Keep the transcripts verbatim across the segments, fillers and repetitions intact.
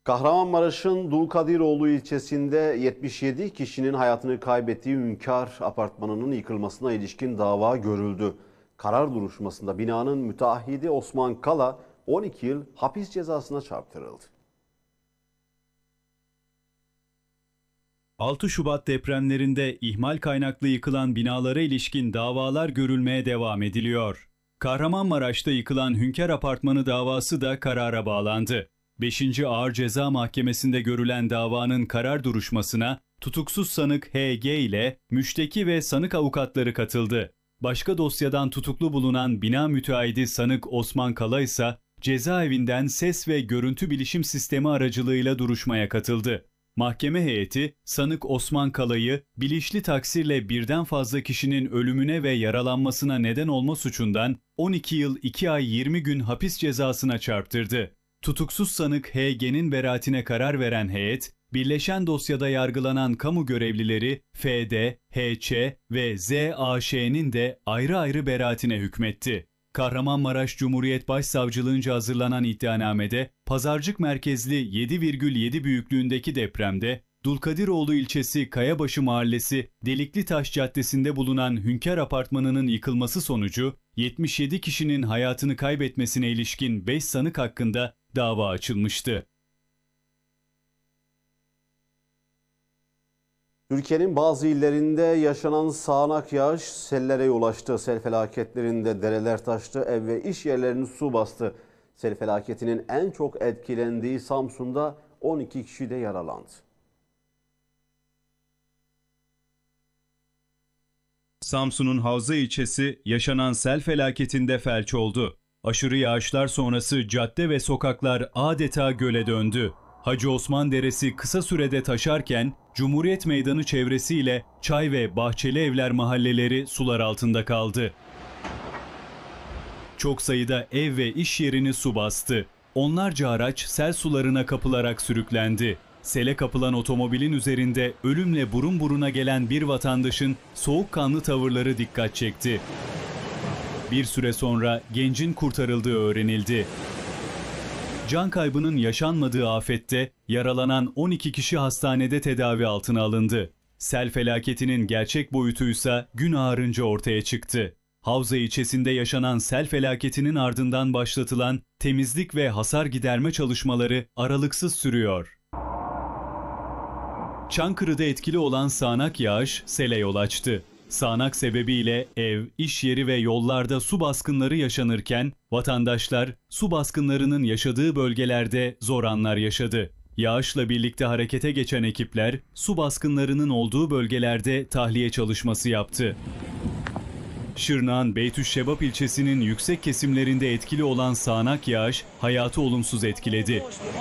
Kahramanmaraş'ın Dulkadiroğlu ilçesinde yetmiş yedi kişinin hayatını kaybettiği Hünkar Apartmanı'nın yıkılmasına ilişkin dava görüldü. Karar duruşmasında binanın müteahhidi Osman Kala on iki yıl hapis cezasına çarptırıldı. altı Şubat depremlerinde ihmal kaynaklı yıkılan binalara ilişkin davalar görülmeye devam ediliyor. Kahramanmaraş'ta yıkılan Hünkar Apartmanı davası da karara bağlandı. beşinci Ağır Ceza Mahkemesi'nde görülen davanın karar duruşmasına tutuksuz sanık H G ile müşteki ve sanık avukatları katıldı. Başka dosyadan tutuklu bulunan bina müteahhidi sanık Osman Kala ise cezaevinden ses ve görüntü bilişim sistemi aracılığıyla duruşmaya katıldı. Mahkeme heyeti sanık Osman Kala'yı bilinçli taksirle birden fazla kişinin ölümüne ve yaralanmasına neden olma suçundan on iki yıl iki ay yirmi gün hapis cezasına çarptırdı. Tutuksuz sanık H G'nin beraatine karar veren heyet, birleşen dosyada yargılanan kamu görevlileri F D, H Ç ve Z A Ş'nin de ayrı ayrı beraatine hükmetti. Kahramanmaraş Cumhuriyet Başsavcılığınca hazırlanan iddianamede, Pazarcık merkezli yedi virgül yedi büyüklüğündeki depremde, Dulkadiroğlu ilçesi Kayabaşı Mahallesi Delikli-Taş Caddesi'nde bulunan Hünkar Apartmanı'nın yıkılması sonucu yetmiş yedi kişinin hayatını kaybetmesine ilişkin beş sanık hakkında dava açılmıştı. Türkiye'nin bazı illerinde yaşanan sağanak yağış sellere yol açtı. Sel felaketlerinde dereler taştı, ev ve iş yerlerini su bastı. Sel felaketinin en çok etkilendiği Samsun'da on iki kişi de yaralandı. Samsun'un Havza ilçesi yaşanan sel felaketinde felç oldu. Aşırı yağışlar sonrası cadde ve sokaklar adeta göle döndü. Hacı Osman Deresi kısa sürede taşarken Cumhuriyet Meydanı çevresiyle Çay ve Bahçeli Evler mahalleleri sular altında kaldı. Çok sayıda ev ve iş yerini su bastı. Onlarca araç sel sularına kapılarak sürüklendi. Sele kapılan otomobilin üzerinde ölümle burun buruna gelen bir vatandaşın soğukkanlı tavırları dikkat çekti. Bir süre sonra gencin kurtarıldığı öğrenildi. Can kaybının yaşanmadığı afette yaralanan on iki kişi hastanede tedavi altına alındı. Sel felaketinin gerçek boyutuysa gün ağarınca ortaya çıktı. Havza ilçesinde yaşanan sel felaketinin ardından başlatılan temizlik ve hasar giderme çalışmaları aralıksız sürüyor. Çankırı'da etkili olan sağanak yağış sele yol açtı. Sağanak sebebiyle ev, iş yeri ve yollarda su baskınları yaşanırken vatandaşlar su baskınlarının yaşadığı bölgelerde zor anlar yaşadı. Yağışla birlikte harekete geçen ekipler su baskınlarının olduğu bölgelerde tahliye çalışması yaptı. Şırnak'ın Beytüşşebap ilçesinin yüksek kesimlerinde etkili olan sağanak yağış hayatı olumsuz etkiledi.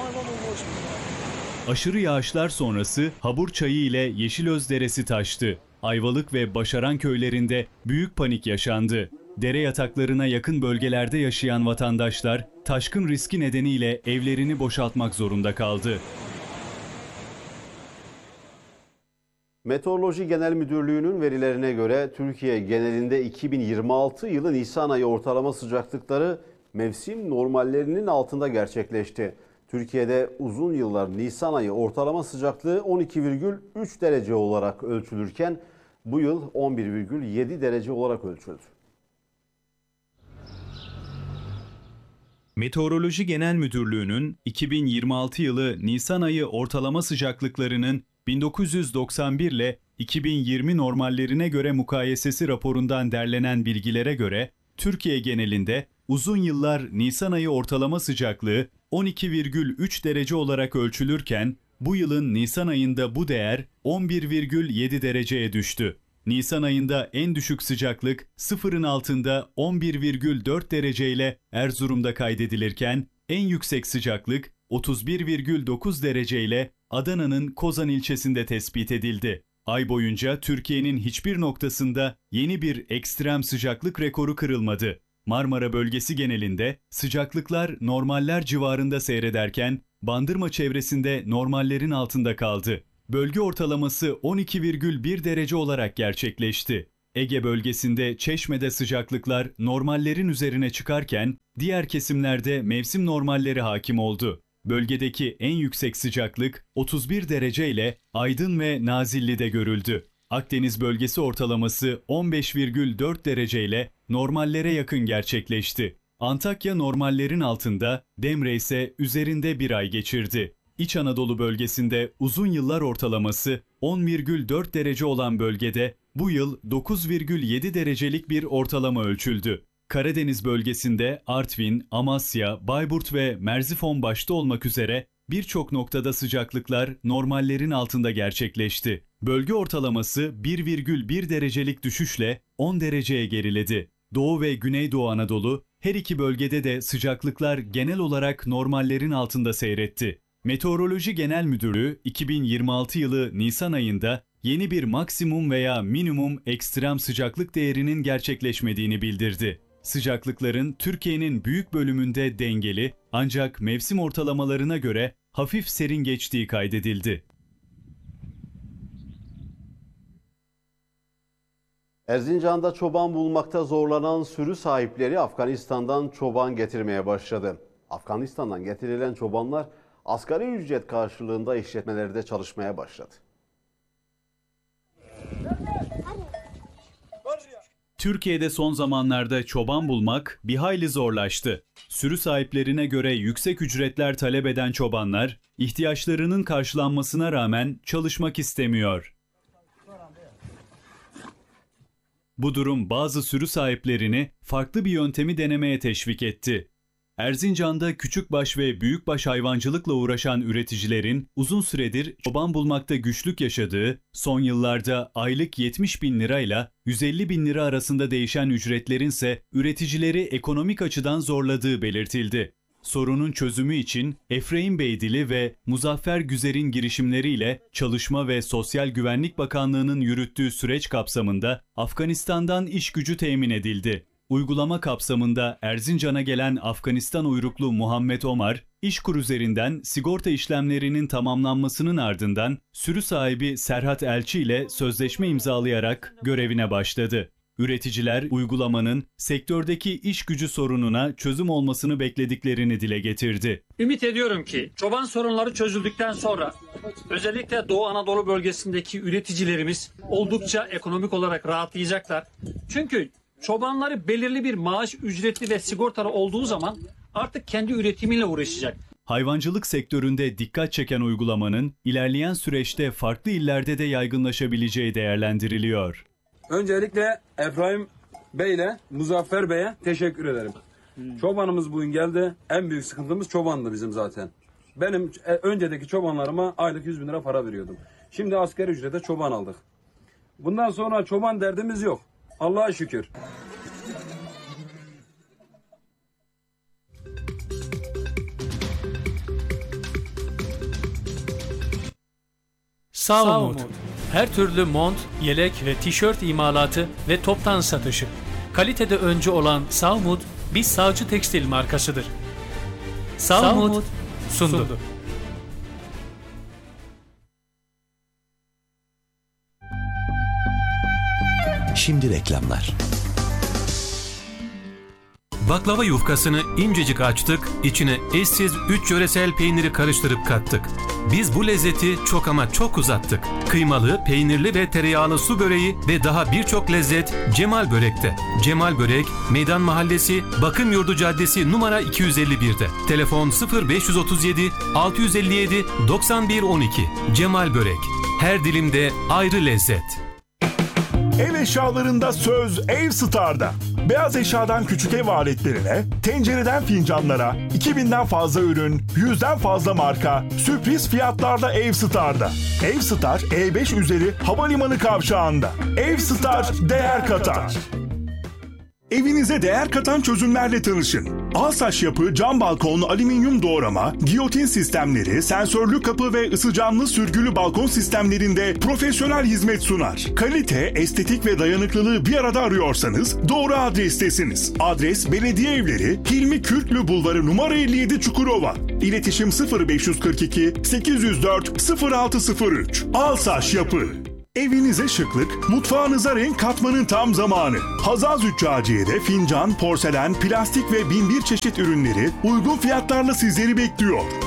Aşırı yağışlar sonrası Habur Çayı ile Yeşilöz Deresi taştı. Ayvalık ve Başaran köylerinde büyük panik yaşandı. Dere yataklarına yakın bölgelerde yaşayan vatandaşlar taşkın riski nedeniyle evlerini boşaltmak zorunda kaldı. Meteoroloji Genel Müdürlüğü'nün verilerine göre Türkiye genelinde iki bin yirmi altı yılı Nisan ayı ortalama sıcaklıkları mevsim normallerinin altında gerçekleşti. Türkiye'de uzun yıllar Nisan ayı ortalama sıcaklığı on iki virgül üç derece olarak ölçülürken bu yıl on bir virgül yedi derece olarak ölçüldü. Meteoroloji Genel Müdürlüğü'nün iki bin yirmi altı yılı Nisan ayı ortalama sıcaklıklarının bin dokuz yüz doksan bir ile iki bin yirmi normallerine göre mukayesesi raporundan derlenen bilgilere göre Türkiye genelinde uzun yıllar Nisan ayı ortalama sıcaklığı on iki virgül üç derece olarak ölçülürken bu yılın Nisan ayında bu değer on bir virgül yedi dereceye düştü. Nisan ayında en düşük sıcaklık sıfırın altında on bir virgül dört dereceyle Erzurum'da kaydedilirken en yüksek sıcaklık otuz bir virgül dokuz dereceyle Adana'nın Kozan ilçesinde tespit edildi. Ay boyunca Türkiye'nin hiçbir noktasında yeni bir ekstrem sıcaklık rekoru kırılmadı. Marmara bölgesi genelinde sıcaklıklar normaller civarında seyrederken Bandırma çevresinde normallerin altında kaldı. Bölge ortalaması on iki virgül bir derece olarak gerçekleşti. Ege bölgesinde Çeşme'de sıcaklıklar normallerin üzerine çıkarken diğer kesimlerde mevsim normalleri hakim oldu. Bölgedeki en yüksek sıcaklık otuz bir derece ile Aydın ve Nazilli'de görüldü. Akdeniz bölgesi ortalaması on beş virgül dört derece ile normallere yakın gerçekleşti. Antakya normallerin altında, Demre ise üzerinde bir ay geçirdi. İç Anadolu bölgesinde uzun yıllar ortalaması on virgül dört derece olan bölgede bu yıl dokuz virgül yedi derecelik bir ortalama ölçüldü. Karadeniz bölgesinde Artvin, Amasya, Bayburt ve Merzifon başta olmak üzere birçok noktada sıcaklıklar normallerin altında gerçekleşti. Bölge ortalaması bir virgül bir derecelik düşüşle on dereceye geriledi. Doğu ve Güneydoğu Anadolu, her iki bölgede de sıcaklıklar genel olarak normallerin altında seyretti. Meteoroloji Genel Müdürlüğü iki bin yirmi altı yılı Nisan ayında yeni bir maksimum veya minimum ekstrem sıcaklık değerinin gerçekleşmediğini bildirdi. Sıcaklıkların Türkiye'nin büyük bölümünde dengeli ancak mevsim ortalamalarına göre hafif serin geçtiği kaydedildi. Erzincan'da çoban bulmakta zorlanan sürü sahipleri Afganistan'dan çoban getirmeye başladı. Afganistan'dan getirilen çobanlar asgari ücret karşılığında işletmelerde çalışmaya başladı. Türkiye'de son zamanlarda çoban bulmak bir hayli zorlaştı. Sürü sahiplerine göre yüksek ücretler talep eden çobanlar, ihtiyaçlarının karşılanmasına rağmen çalışmak istemiyor. Bu durum bazı sürü sahiplerini farklı bir yöntemi denemeye teşvik etti. Erzincan'da küçükbaş ve büyükbaş hayvancılıkla uğraşan üreticilerin uzun süredir çoban bulmakta güçlük yaşadığı, son yıllarda aylık yetmiş bin lirayla yüz elli bin lira arasında değişen ücretlerin ise üreticileri ekonomik açıdan zorladığı belirtildi. Sorunun çözümü için Efraim Beydili ve Muzaffer Güzer'in girişimleriyle Çalışma ve Sosyal Güvenlik Bakanlığı'nın yürüttüğü süreç kapsamında Afganistan'dan iş gücü temin edildi. Uygulama kapsamında Erzincan'a gelen Afganistan uyruklu Muhammed Omar, İşkur üzerinden sigorta işlemlerinin tamamlanmasının ardından sürü sahibi Serhat Elçi ile sözleşme imzalayarak görevine başladı. Üreticiler uygulamanın sektördeki iş gücü sorununa çözüm olmasını beklediklerini dile getirdi. Ümit ediyorum ki çoban sorunları çözüldükten sonra özellikle Doğu Anadolu bölgesindeki üreticilerimiz oldukça ekonomik olarak rahatlayacaklar. Çünkü çobanları belirli bir maaş ücretli ve sigortalı olduğu zaman artık kendi üretimiyle uğraşacak. Hayvancılık sektöründe dikkat çeken uygulamanın ilerleyen süreçte farklı illerde de yaygınlaşabileceği değerlendiriliyor. Öncelikle Efraim Bey ile Muzaffer Bey'e teşekkür ederim. Hmm. Çobanımız bugün geldi. En büyük sıkıntımız çobandı bizim zaten. Benim öncedeki çobanlarıma aylık yüz bin lira para veriyordum. Şimdi asgari ücrete çoban aldık. Bundan sonra çoban derdimiz yok. Allah'a şükür. Savmut. Her türlü mont, yelek ve tişört imalatı ve toptan satışı. Kalitede öncü olan Savmut, bir Sağcı Tekstil markasıdır. Savmut sundu. sundu. Şimdi reklamlar. Baklava yufkasını incecik açtık, içine eşsiz üç yöresel peyniri karıştırıp kattık. Biz bu lezzeti çok ama çok uzattık. Kıymalı, peynirli ve tereyağlı su böreği ve daha birçok lezzet Cemal Börek'te. Cemal Börek, Meydan Mahallesi, Bakım Yurdu Caddesi numara iki yüz elli bir'de. Telefon sıfır beş otuz yedi altı yüz elli yedi doksan bir on iki. Cemal Börek. Her dilimde ayrı lezzet. Ev eşyalarında söz Ev Star'da. Beyaz eşyadan küçük ev aletlerine, tencereden fincanlara, iki binden fazla ürün, yüzden fazla marka, sürpriz fiyatlarla Ev Star'da. Ev Star, E beş üzeri havalimanı kavşağında. Ev Star, değer katar. Evinize değer katan çözümlerle tanışın. Alsaç yapı, cam balkonlu alüminyum doğrama, giyotin sistemleri, sensörlü kapı ve ısıcanlı sürgülü balkon sistemlerinde profesyonel hizmet sunar. Kalite, estetik ve dayanıklılığı bir arada arıyorsanız doğru adrestesiniz. Adres Belediye Evleri, Hilmi Kürklü Bulvarı numara elli yedi Çukurova. İletişim sıfır beş kırk iki sekiz yüz dört sıfır altı sıfır üç. Alsaç yapı. Evinize şıklık, mutfağınıza renk katmanın tam zamanı. Hazal Züccaciye'de fincan, porselen, plastik ve bin bir çeşit ürünleri uygun fiyatlarla sizleri bekliyor.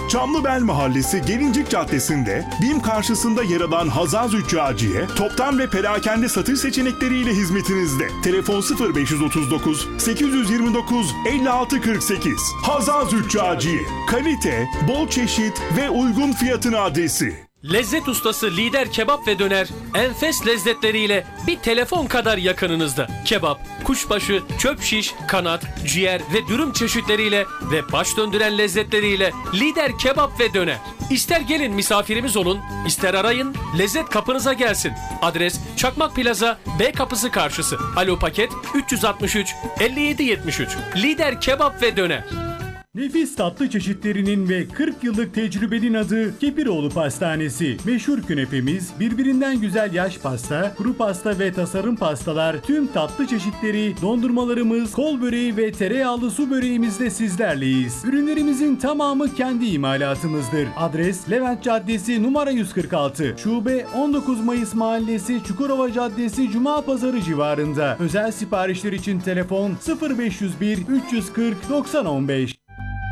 Çamlıbel Mahallesi Gelincik Caddesi'nde BİM karşısında yer alan Hazal Züccaciye toptan ve perakende satış seçenekleriyle hizmetinizde. Telefon sıfır beş otuz dokuz sekiz yirmi dokuz elli altı kırk sekiz. Hazal Züccaciye. Kalite, bol çeşit ve uygun fiyatın adresi. Lezzet ustası Lider Kebap ve Döner enfes lezzetleriyle bir telefon kadar yakınınızda. Kebap, kuşbaşı, çöp şiş, kanat, ciğer ve dürüm çeşitleriyle ve baş döndüren lezzetleriyle Lider Kebap ve Döner. İster gelin misafirimiz olun, ister arayın, lezzet kapınıza gelsin. Adres Çakmak Plaza B kapısı karşısı. Alo paket üç yüz altmış üç elli yedi yetmiş üç. Lider Kebap ve Döner. Nefis tatlı çeşitlerinin ve kırk yıllık tecrübenin adı Kepiroğlu Pastanesi. Meşhur künefemiz, birbirinden güzel yaş pasta, kuru pasta ve tasarım pastalar, tüm tatlı çeşitleri, dondurmalarımız, kol böreği ve tereyağlı su böreğimizde sizlerleyiz. Ürünlerimizin tamamı kendi imalatımızdır. Adres Levent Caddesi numara yüz kırk altı, Şube on dokuz Mayıs Mahallesi, Çukurova Caddesi, Cuma Pazarı civarında. Özel siparişler için telefon sıfır beş yüz bir üç yüz kırk doksan on beş.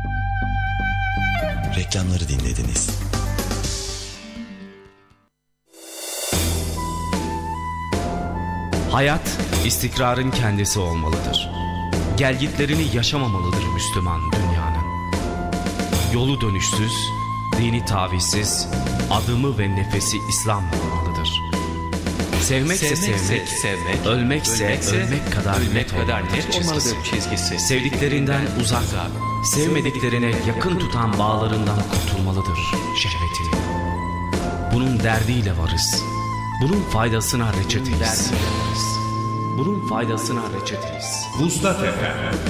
Reklamları dinlediniz. Hayat, istikrarın kendisi olmalıdır. Gelgitlerini yaşamamalıdır Müslüman dünyanın. Yolu dönüşsüz, dini tavizsiz, adımı ve nefesi İslam olmalıdır. Sevmekse sevmek, sevmek, sevmek ölmekse, ölmekse ölmek kadar ölmek net kadar net olmalıdır çizgisi. Sevdiklerinden uzak, sevmediklerine yakın tutan bağlarından kurtulmalıdır şehvetini. Bunun derdiyle varız. Bunun faydasına reçeteyiz. Bunun faydasına reçeteyiz. Vuslat Efendim.